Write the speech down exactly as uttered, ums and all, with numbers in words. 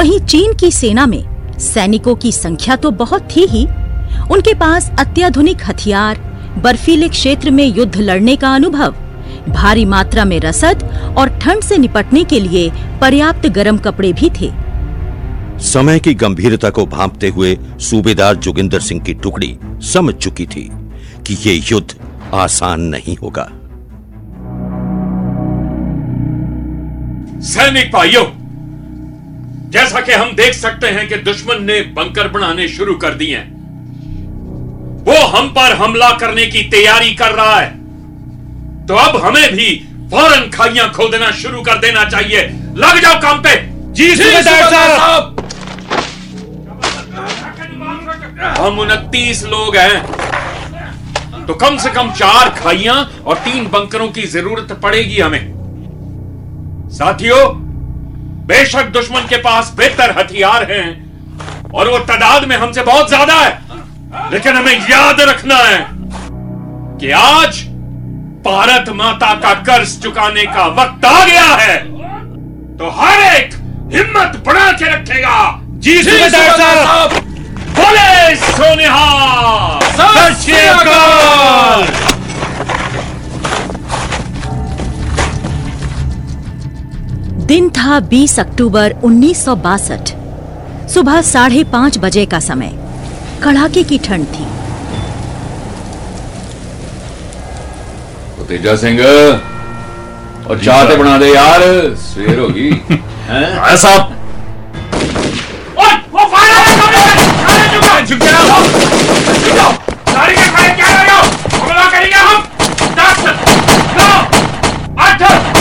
वहीं चीन की सेना में सैनिकों की संख्या तो बहुत थी ही, उनके पास अत्याधुनिक हथियार, बर्फीले क्षेत्र में युद्ध लड़ने का अनुभव, भारी मात्रा में रसद और ठंड से निपटने के लिए पर्याप्त गर्म कपड़े भी थे। समय की गंभीरता को भांपते हुए सूबेदार जोगिंदर सिंह की टुकड़ी समझ चुकी थी कि ये युद्ध आसान नहीं होगा। सैनिक भाइयों, जैसा कि हम देख सकते हैं कि दुश्मन ने बंकर बनाने शुरू कर दिए हैं। वो हम पर हमला करने की तैयारी कर रहा है, तो अब हमें भी फौरन खाइयां खोदना शुरू कर देना चाहिए। लग जाओ काम पे। जी सूबेदार साहब। हम उनतीस लोग हैं, तो कम से कम चार खाइयां और तीन बंकरों की जरूरत पड़ेगी हमें। साथियों, बेशक दुश्मन के पास बेहतर हथियार हैं और वो तादाद में हमसे बहुत ज्यादा है, लेकिन हमें याद रखना है कि आज भारत माता का कर्ज चुकाने का वक्त आ गया है, तो हर एक हिम्मत बढ़ा के रखेगा। जी सूबेदार साहब। बोले सोनिहाल। सत श्री अकाल। दिन था बीस अक्टूबर उन्नीस सौ बासठ। सुबह साढ़े पांच बजे का समय। कड़ाके की ठंड थी। तेजा सिंह, और चाय ते बना दे यार, सवेर होगी। हैं साहब। वो झुक जाओ, झुक जाओ। सारी के खड़े क्या कर रहे हो? हमला करेंगे हम। दस, नौ, आठ,